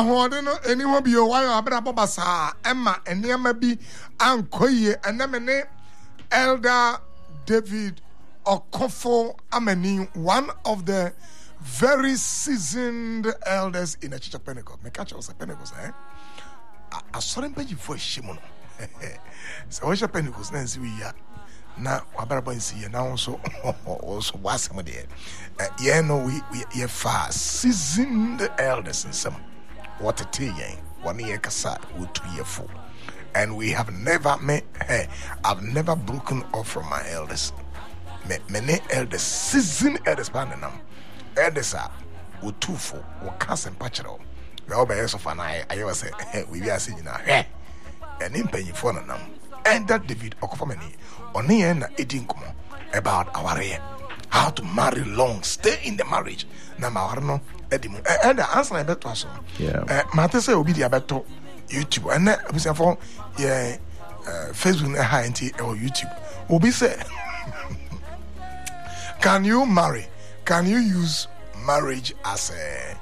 no anyone be why abra basa Emma and Yamabi and Koye and Namene Elder David Okofo Ameni, one of the very seasoned elders in the Church of Pentecost. Me catch us a Pentecost, eh? I saw him pay for Shimono. So what's your Pentecost? Nancy, we are now. Wabara see now also was some there. Yeah, no, we far seasoned elders in some. What a tea, 1 year kasa, 2 years full. And we have never met, I've never broken off from my elders. Many elders, seasoned elders, Bananam. Elders are with 2 full, or cast and patch it all. The obeyers of an eye, I ever say, we are seeing now, and in paying for them. And that David Okofamani, on the end, eating about our how to marry long, stay in the marriage. Now, and the answer I bet was Matter say, will be the better YouTube, and that was for Facebook or YouTube. Will be said, can you marry? Can you use marriage as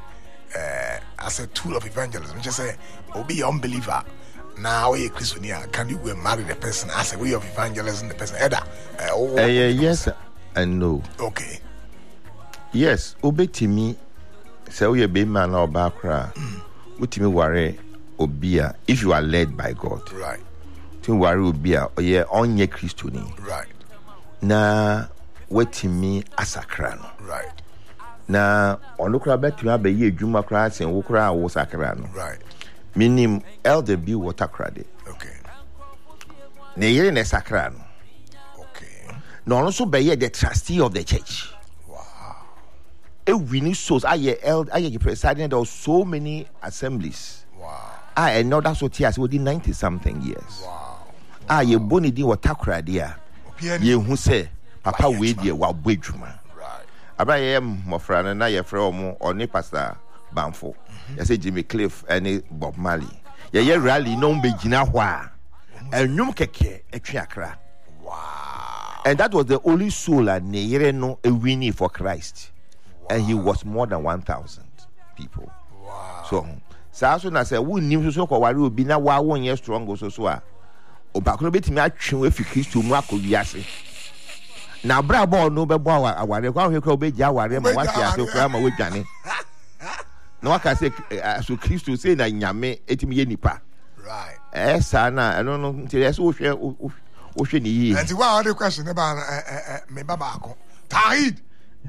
a tool of evangelism? Just say, will be unbeliever. Now, a Christian, can you go and marry the person as a way of evangelism? The person, yes and no. Okay. Yes, obey to me. So you be man or background. What me worry obia if you are led by God. Right. To worry obia or yeah on ye Christiani. Right. Na what me asakrano. Right. Na onukra bet me abe ye juma kras and wukra wo sakrano. Right. Minim elder be water crade. Okay. Ne ye ne sakrano. Okay. No also be ye the trustee of the church. A winning souls. I presiding there were so many assemblies. Wow. I know that's what he has within 90 something years. Wow. Ye boni di watakra dia. Ye who say Papa we dia wa bwejuma. Right. Abraham mofrana na ye frɛ omo oni pastor Banfo. Ye say Jimmy Cliff and Bob Marley. Ye rally no be gina ho a. Enwum keke etwe akra. Wow. And that was the only soul and ne yere no a winning for Christ. And he was more than 1,000 people. Wow. So also na say we nim so ko ware obi na wa won ye strong so a obakro betimi atwe we fi Kristo mu akowiase. Na bra bo no be bo aware kwa hwe kwa obeji aware ma wase ase kwa ma wedwane. Na waka say so Kristo say na nyame etimi ye nipa. Right. Sa na eno no nti so hwe ni yi. And the one other question about me baba ko. Tahid.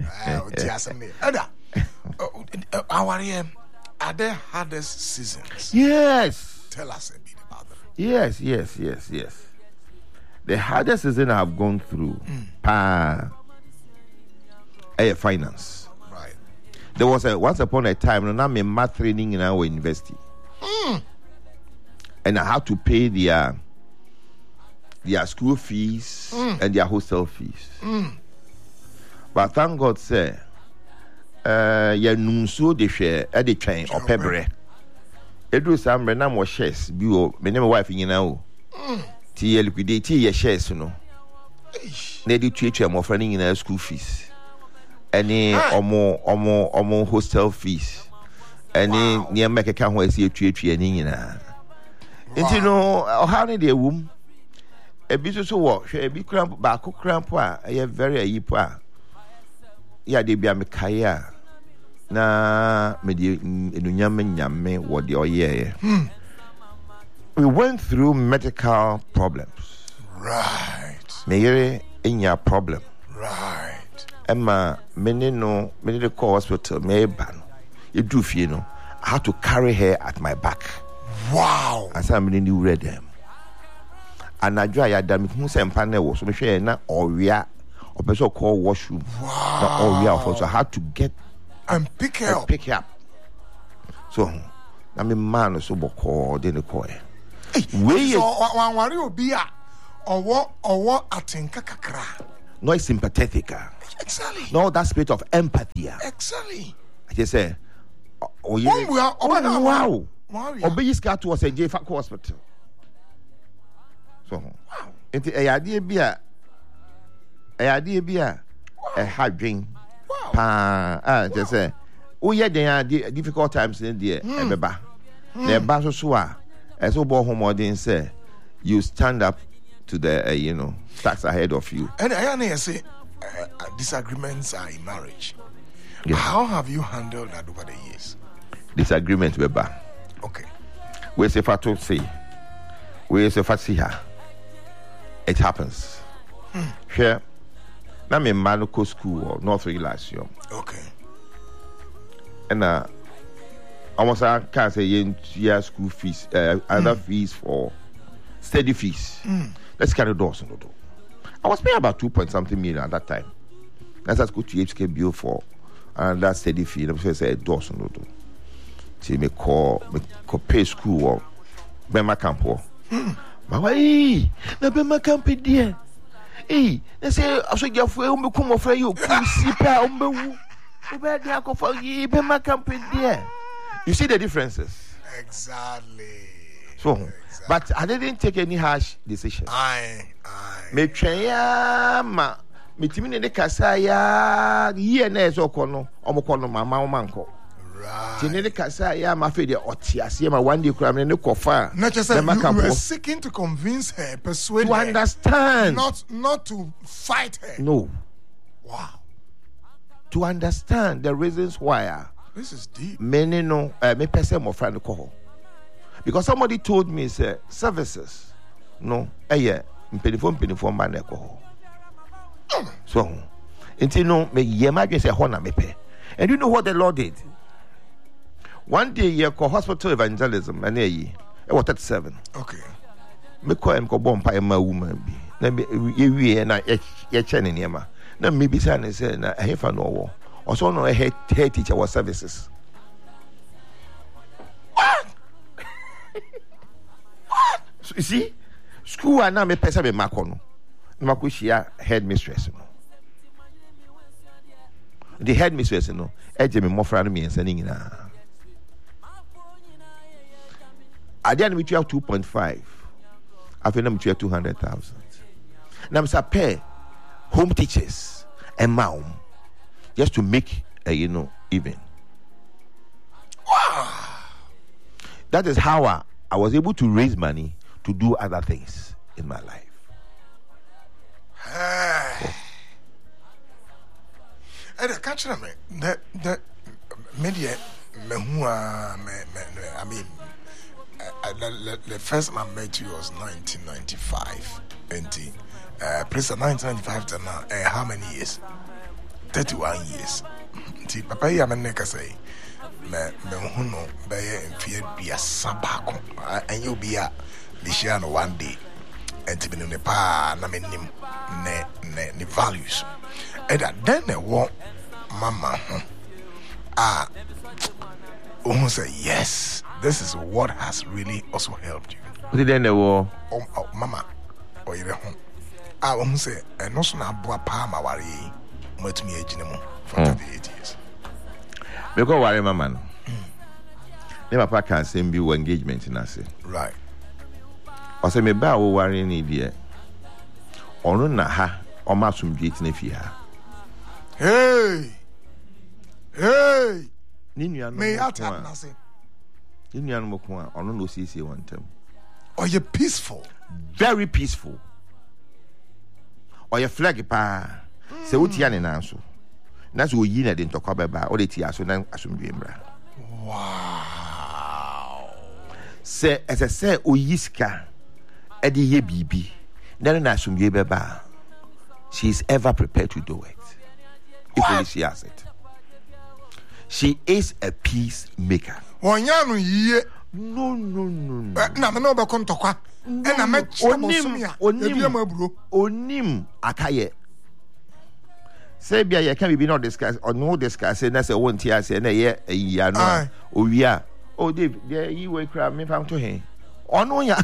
Are there hardest seasons? Yes. Tell us a bit about them. Yes. The hardest season I've gone through, finance. Right. There was once upon a time, when I'm in math training in our university, and I had to pay their school fees and their hostel fees. But thank God, sir, ya nunso de hwe e de twen opebre. Edu sambre na mo shares bi o me ne my wife nyina o. Ti ye liquidate ye shares no. Na di tuatua mo fra nyina school fees. Any omo hostel fees. Any near make ka ho asi tuatua ni nyina. Enti no how ne de wum. E bi so wo hwe e bi cramp ba ko cramp a ye very ayipo a. Ya de bia me kaya na me de nyame what the oye. We went through medical problems. Right. Me in your problem. Right. Emma me the call hospital me ban. You do feel no. I had to carry her at my back. Wow. As I'm in the read them. And I dry ya damn who say panel so me share na oria or person call washroom. Wow. So I had to get and pick her up. So I mean man so boko didn't call. We so one obi a or atinka kakra. No sympathetic. Exactly. No that spirit of empathy. Exactly. I just say wow. Obi scat was a JFAC hospital. So wow. It's a idea be a hard drink. Wow. Just say, oh yeah, there are difficult times in there. Na eba so a eso bo homodin say you stand up to the tax ahead of you. And I say disagreements are in marriage. Yeah. How have you handled that over the years? Disagreement weba. Okay. We say fatu say. We say fatu here. It happens. Here. Na me man go school or North last year. Okay. And almost I can't say year school fees, other fees for study fees. Let's carry doors on the door. I was paying about 2.something million at that time. That's school to HK bill for and that study fee. I'm saying say doors on the door. See me call pay school or Bema Campo. My way, na Bema Campo dear. Hey, they say I should get for you come for you. See pa umbe. You see the differences. Exactly. So, but I didn't take any harsh decision. Me twenya ma me timi ne kasa ya ye na eso kono omokono mama omanko. Right. Tini ne kasa ya ma fe de otiase ma one day kura me ne kofa. Not just you were seeking to convince her, persuade to her. Understand. Not to fight her. No. Wow. To understand the reasons why. This is deep. Many no me person mo friend ko. Because somebody told me say services no mpelifon man e ko. So until no me yema dwen say ho na me pe. And you know what the Lord did? One day you call hospital evangelism and e was 37. Okay. Me call em ko bompa e ma woman bi. Na me ye na ye chene niema. Na me bisa ne say na hefa no wo. Also no head teacher was services. What? What? So, you see, school and now me pesa be makono. Makushia headmistress no. The headmistress no. Eje me mofra no me ensani nyina. Adian me 2.5. After na me 200,000. Na me sa pay home teachers and mom just to make even. Wow. That is how I was able to raise money to do other things in my life. And I catch them that media I mean the first time I met you was 1995. Place 1995 to now, how many years? 31 years. See, Papa, you are say, me be in fear be a sabako, and you'll be a Lishiano one day, and to be in the pa, na menim ne values. And then they want Mama, who say, yes, this is what has really also helped you. Then they were Mama, or you're home. I won't say, and also now, Boa Palma, worry. Met me age for 38 years. Because worry, my man. Never pack can send you engagement in us. Right. Or say me ba wo worry ni dear. Ono na ha o ma sum date na fi ha. Hey. Ni nua no. Me attack na say. Ni nua no ko a ono no siesie one time. Or you peaceful. Very peaceful. Or you flag pa. Se wotia ne nanso na so yi na de ntokwa beba o de tia so na asomdwe mra. Wow. Se se oyiska e de ye bibi na na asomdwe beba, she is ever prepared to do it if only she has it. She is a peacemaker. Wonya no yiye. No. Na me no be kontokwa e na me chemosumia e bia maburo onim akaye. Say bia ye can be not discuss or no discuss na say won tia say na ye ya no owia oh Dave there you we cry me fam to him ono ya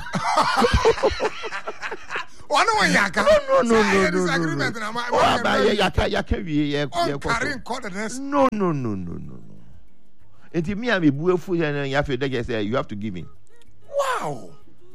ono ya ka no disagreement na ma ba ye ya ka wie ye no enti me am ebu afu ya fe dey say you have to give me. Wow.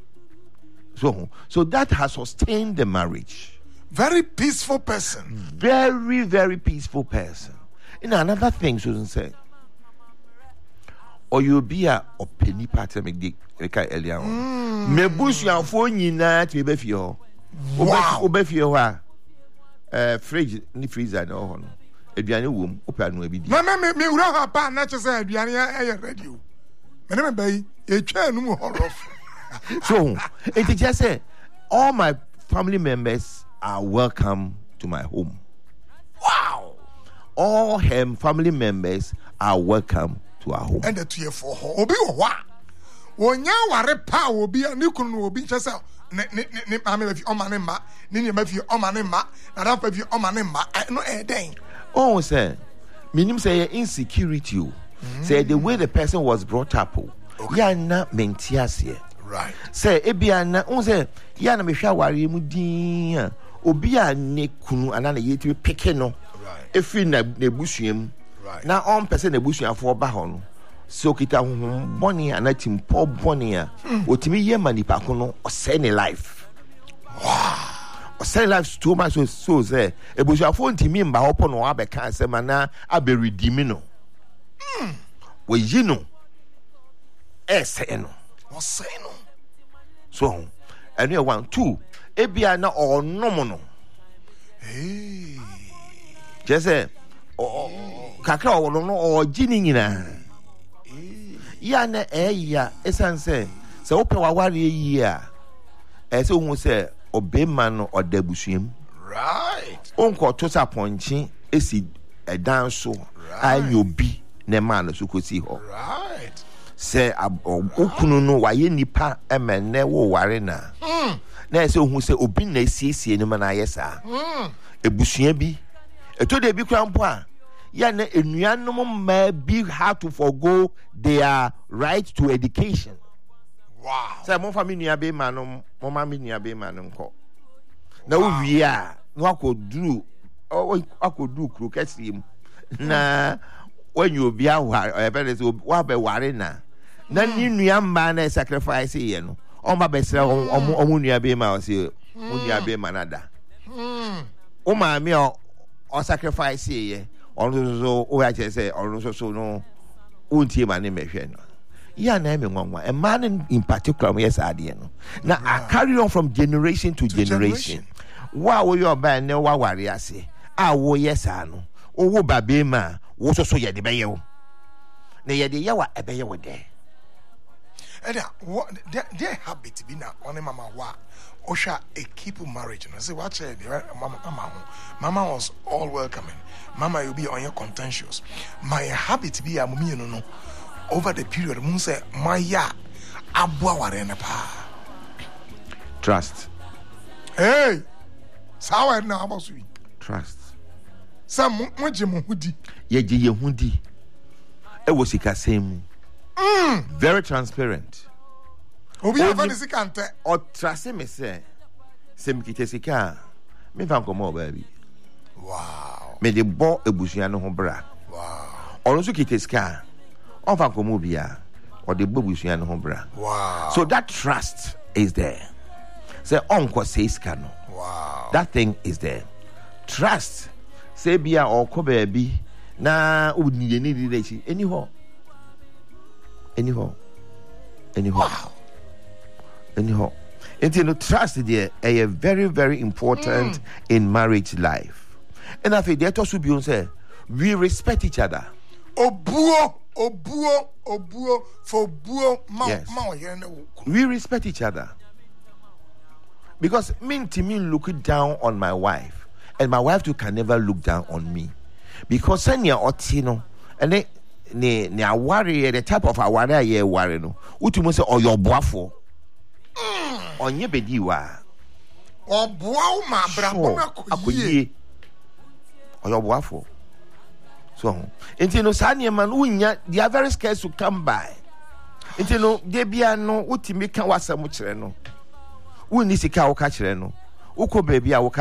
So that has sustained the marriage. Very peaceful person. Very, very peaceful person. And another thing, Susan said, or you be a penny party make earlier on. Me bush your phone yina to be fio. Wow. Obefio fridge ni freezer no ho no. Aduane wom opa no abi di. Me wura ha pa na che say aduane e radio. Me ne me bai e twa no mu horof. So, it just say all my family members are welcome to my home. Wow. All her family members are welcome to our home. And the 2 for obi wa. Wonya ware pa obi ni kunu obi che say ne ame fi o mane ma ni ma fi o mane ma na da fa fi o mane ma no e den. Oh, say minim say insecurity. Say the way the person was brought up. Ya na mentiasie. Right. Say ebiana on say ya na mehwa ware mu din obi a ne kunu ana na yeti peke no. Right. Efi na busuam. Right. Na on person na busuafo ba ho no. So kita honhom boni ana timpo boni a otimi ye manipa ko no osay ne life. Wow. Osay life too much so say ebusuafo ntimi mba hopo no abeka asema na aberedimi no. We yi no. Say no. What say no? So, and you 1 2 ebia na or no no. Hey. Just say kakra o no o gini nyina. Ya na ya esan say ope wa ware yi a say hu say obema no odabusuam. Right. Onko to sa ponchi esi edan so ayobi ne man so kosi ho. Right. Say okunu no waye nipa emene wo ware na. Na say hu say obi na siesie ne mana yesa. Ebusua bi eto de bi krampo a ya na enuanom ma bi have to forgo their right to education. Wow. Say mo family nua be manom mo ma me nua be manom ko na wo wi a no akoduru kru kesim na when you be aware wa be ware na ni nua mba na sacrifice ye no o ma be sre o nua be ma o se o nua be manada o ma me o sacrifice ye on so o ya che say on so no o ntie ma ne mehwe no ya na me nwanwa a man in particular yes ade no na I carry on from generation to generation. Wa wo yo ba ne wa ware ase a wo yes ano o wo ba be ma wo so ye de be ye wo na ye de ye wa ebe ye wo de what their habit be na on mama wa osha a keep marriage and say watch it mama was all welcoming. Mama you be on your contentious. My habit be a mummy no over the period mun say my ya abua ware na pa trust. Hey sawa na abasu Trust. Sam moje mo hudi Ye je ye hudi e wo sika sem. Very transparent. obi afa ni sika nte O trust me say sem kite sika me fa nkomo baby. Wow. Me de bo ebusua no ho bra. Wow. Ono so kite sika on fa nkomo bia o de bo ebusua no ho bra. Wow. So that trust is there. Say onko say sika no. Wow. That thing is there. Trust say bia or ko baby na udni ni di anyhow. Wow. Anyhow. And you know, trust there is very, very important in marriage life. And I think that also be say we respect each other. Obuo for buo ma Yes. ma here na We respect each other. Because me look down on my wife, and my wife too can never look down on me. Because senya otino and they ne aware the type of aware ye ware no utumo say oyoboafo onye bedi wa oboa ma brabo na akoyie oyoboafo so enti no sa niam no unya they are very scarce to come by enti no de bia no utimi ka wasam kire no unni sika wo ka kire no uko baabi a wo